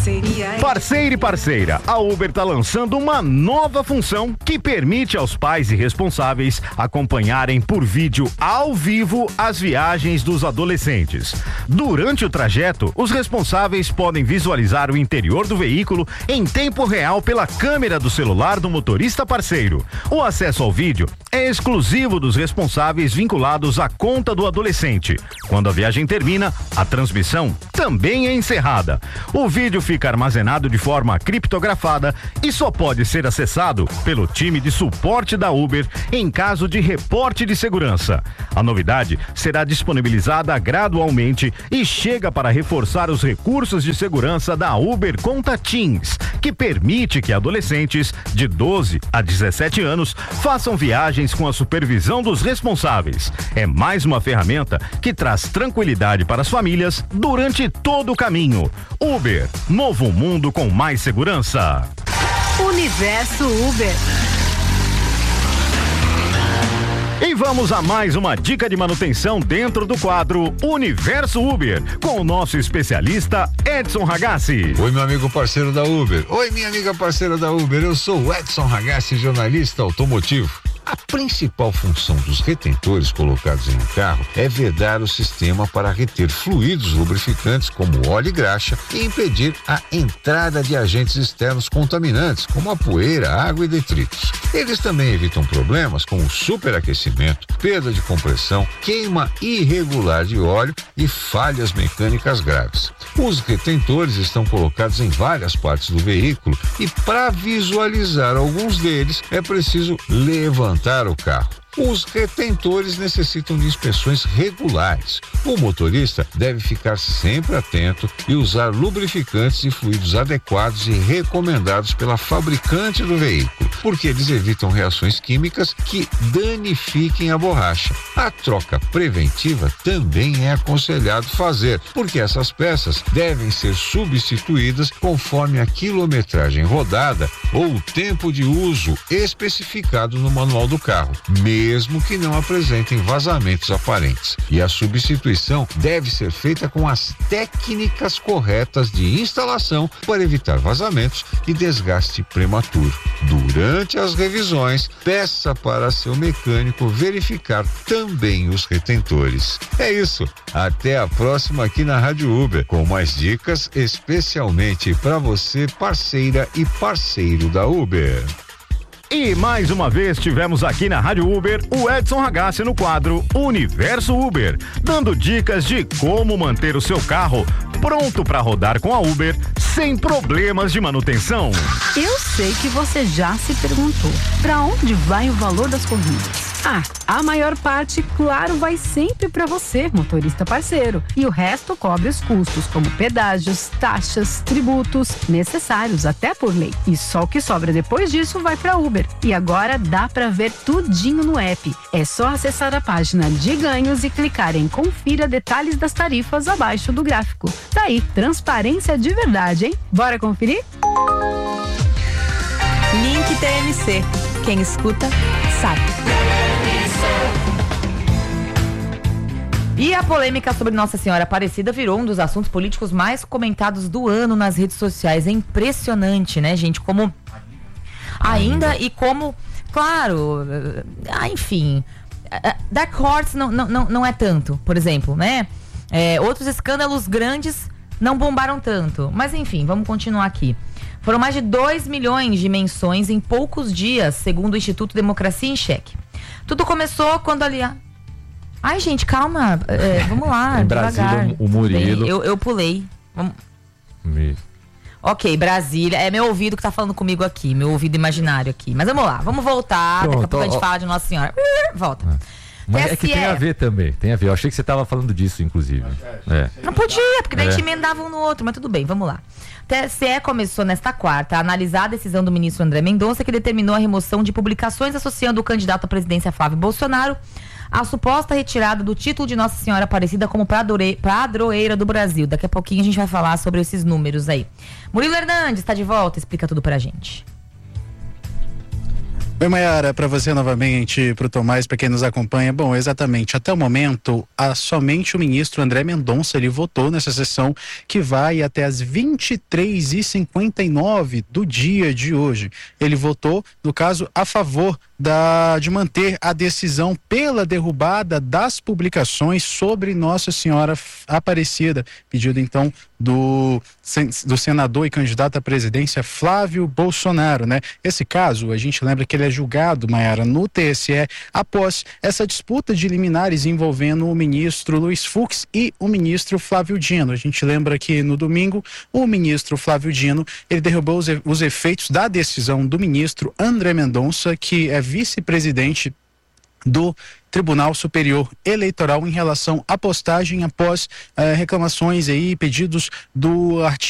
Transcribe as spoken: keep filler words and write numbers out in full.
parceria é... Parceiro e parceira, a Uber está lançando uma nova função que permite aos pais e responsáveis acompanharem por vídeo ao vivo as viagens dos adolescentes. Durante o trajeto, os responsáveis podem visualizar o interior do veículo em tempo real pela câmera do celular do motorista parceiro. O acesso ao vídeo é exclusivo dos responsáveis vinculados à conta do adolescente. Quando a viagem termina, a transmissão também é encerrada. O vídeo fica armazenado de forma criptografada e só pode ser acessado pelo time de suporte da Uber em caso de reporte de segurança. A novidade será disponibilizada gradualmente e chega para reforçar os recursos de segurança da Uber Conta Teens, que permite que adolescentes de doze a dezessete anos façam viagens com a supervisão dos responsáveis. É mais uma ferramenta que traz tranquilidade para as famílias durante todo o caminho. Uber, novo mundo com mais segurança. Universo Uber. E vamos a mais uma dica de manutenção dentro do quadro Universo Uber, com o nosso especialista Edson Ragazzi. Oi, meu amigo parceiro da Uber. Oi, minha amiga parceira da Uber. Eu sou o Edson Ragazzi, jornalista automotivo. A principal função dos retentores colocados em um carro é vedar o sistema para reter fluidos lubrificantes como óleo e graxa e impedir a entrada de agentes externos contaminantes como a poeira, água e detritos. Eles também evitam problemas como superaquecimento, perda de compressão, queima irregular de óleo e falhas mecânicas graves. Os retentores estão colocados em várias partes do veículo e para visualizar alguns deles é preciso levantar o carro. Os retentores necessitam de inspeções regulares. O motorista deve ficar sempre atento e usar lubrificantes e fluidos adequados e recomendados pela fabricante do veículo, porque eles evitam reações químicas que danifiquem a borracha. A troca preventiva também é aconselhado fazer, porque essas peças devem ser substituídas conforme a quilometragem rodada ou o tempo de uso especificado no manual do carro, mesmo que não apresentem vazamentos aparentes. E a substituição deve ser feita com as técnicas corretas de instalação para evitar vazamentos e desgaste prematuro. Durante as revisões, peça para seu mecânico verificar também os retentores. É isso. Até a próxima aqui na Rádio Uber, com mais dicas especialmente para você, parceira e parceiro da Uber. E mais uma vez tivemos aqui na Rádio Uber o Edson Ragazzi no quadro Universo Uber, dando dicas de como manter o seu carro pronto para rodar com a Uber sem problemas de manutenção. Eu sei que você já se perguntou, para onde vai o valor das corridas? Ah, a maior parte, claro, vai sempre para você, motorista parceiro. E o resto cobre os custos, como pedágios, taxas, tributos, necessários até por lei. E só o que sobra depois disso vai para Uber. E agora dá para ver tudinho no app. É só acessar a página de ganhos e clicar em confira detalhes das tarifas abaixo do gráfico. Tá aí, transparência de verdade, hein? Bora conferir? Link T M C. Quem escuta, sabe. E a polêmica sobre Nossa Senhora Aparecida virou um dos assuntos políticos mais comentados do ano nas redes sociais. É impressionante, né, gente? Como ainda e como, claro, ah, enfim, Dark Horse não, não, não, não é tanto, por exemplo, né? É, outros escândalos grandes não bombaram tanto. Mas enfim, vamos continuar aqui. Foram mais de dois milhões de menções em poucos dias, segundo o Instituto Democracia em Cheque. Tudo começou quando ali... Ai, gente, calma. É, vamos lá, em devagar. Brasília, o Murilo... Bem, eu, eu pulei. Vamos... Me... Ok, Brasília. É meu ouvido que tá falando comigo aqui. Meu ouvido imaginário aqui. Mas vamos lá, vamos voltar. Pronto, Daqui a pouco ó, a gente ó. fala de Nossa Senhora. Volta. Mas T S E. é que tem a ver também, tem a ver. Eu achei que você estava falando disso, inclusive. É. Não podia, porque daí É. a gente emendava um no outro, mas tudo bem, vamos lá. T S E começou nesta quarta a analisar a decisão do ministro André Mendonça, que determinou a remoção de publicações associando o candidato à presidência Flávio Bolsonaro à suposta retirada do título de Nossa Senhora Aparecida como padroe- padroeira do Brasil. Daqui a pouquinho a gente vai falar sobre esses números aí. Murilo Hernandes está de volta, explica tudo pra gente. Oi, Mayara, para você novamente, para o Tomás, para quem nos acompanha. Bom, exatamente, até o momento, a, somente o ministro André Mendonça, ele votou nessa sessão que vai até as vinte e três e cinquenta e nove do dia de hoje. Ele votou, no caso, a favor da, de manter a decisão pela derrubada das publicações sobre Nossa Senhora Aparecida, pedido então do, do senador e candidato à presidência Flávio Bolsonaro, né? Esse caso, a gente lembra que ele é julgado, Mayara, no T S E após essa disputa de liminares envolvendo o ministro Luiz Fux e o ministro Flávio Dino. A gente lembra que no domingo o ministro Flávio Dino, ele derrubou os, os efeitos da decisão do ministro André Mendonça, que é vice-presidente do Tribunal Superior Eleitoral, em relação à postagem após eh, reclamações aí, pedidos do artigo